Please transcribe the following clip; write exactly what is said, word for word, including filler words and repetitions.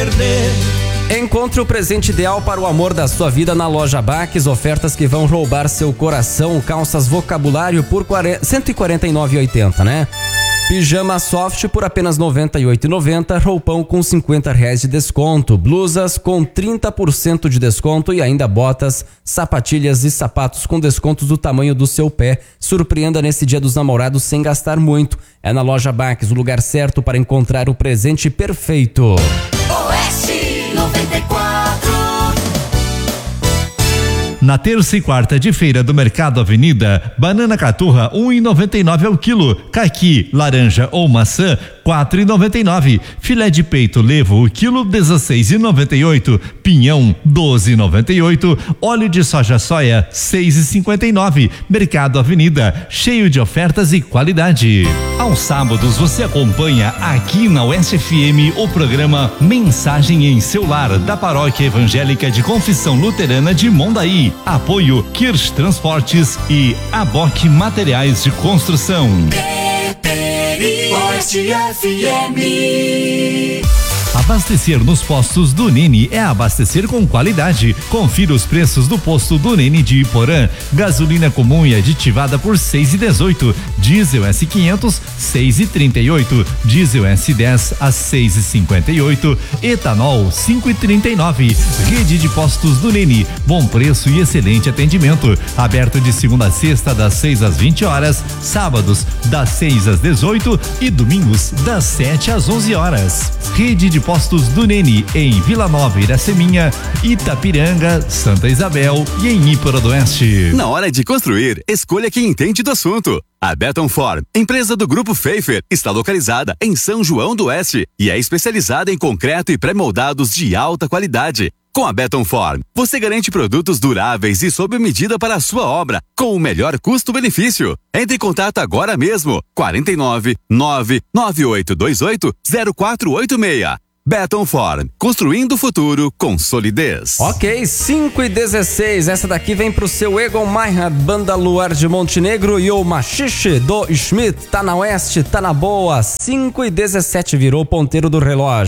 perder. Encontre o presente ideal para o amor da sua vida na loja Baques. Ofertas que vão roubar seu coração. Calças Vocabulário por cento e quarenta e nove reais e oitenta centavos, né? Pijama soft por apenas noventa e oito reais e noventa centavos, roupão com cinquenta reais de desconto, blusas com trinta por cento de desconto e ainda botas, sapatilhas e sapatos com descontos do tamanho do seu pé. Surpreenda nesse Dia dos Namorados sem gastar muito. É na loja Baques, o lugar certo para encontrar o presente perfeito. Oeste noventa e quatro. Na terça e quarta de feira do Mercado Avenida, banana caturra um real e noventa e nove ao quilo, caqui, laranja ou maçã quatro reais e noventa e nove, filé de peito levo o quilo dezesseis reais e noventa e oito, pinhão doze reais e noventa e oito, óleo de soja soia seis reais e cinquenta e nove. Mercado Avenida, cheio de ofertas e qualidade. Aos sábados você acompanha aqui na Oeste F M o programa Mensagem em Seu Lar da Paróquia Evangélica de Confissão Luterana de Mondaí. Apoio Kirsch Transportes e Aboque Materiais de Construção. Oeste F M. Abastecer nos postos do Nene é abastecer com qualidade. Confira os preços do posto do Nene de Iporã. Gasolina comum e aditivada por seis reais e dezoito. Diesel S quinhentos, seis reais e trinta e oito. Diesel S dez a seis reais e cinquenta e oito. Etanol cinco reais e trinta e nove. Rede de postos do Nene. Bom preço e excelente atendimento. Aberto de segunda a sexta das seis às vinte horas, sábados das seis às dezoito e domingos das sete às onze horas. Rede de postos do Nene em Vila Nova, Iraceminha, Itapiranga, Santa Isabel e em Ípora do Oeste. Na hora de construir, escolha quem entende do assunto. A Betonform, empresa do Grupo Pfeiffer, está localizada em São João do Oeste e é especializada em concreto e pré-moldados de alta qualidade. Com a Betonform, você garante produtos duráveis e sob medida para a sua obra, com o melhor custo-benefício. Entre em contato agora mesmo, quarenta e nove, nove nove oito dois oito, zero quatro oito seis. Betonform, construindo o futuro com solidez. Ok, cinco e dezesseis, essa daqui vem pro seu Egon Maia, Banda Luar de Montenegro e o Machixe do Schmidt, tá na Oeste, tá na boa, cinco e dezessete, virou o ponteiro do relógio.